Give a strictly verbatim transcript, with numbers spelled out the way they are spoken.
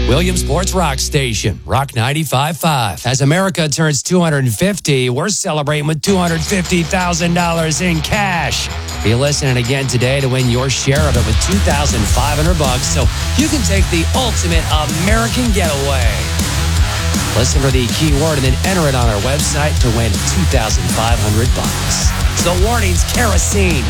Williamsport's rock station, Rock ninety-five point five. As America turns two hundred fifty, we're celebrating with two hundred fifty thousand dollars in cash. Be listening again today to win your share of it with two thousand five hundred bucks, so you can take the ultimate American getaway. Listen for the keyword and then enter it on our website to win two thousand five hundred bucks. So warnings, kerosene.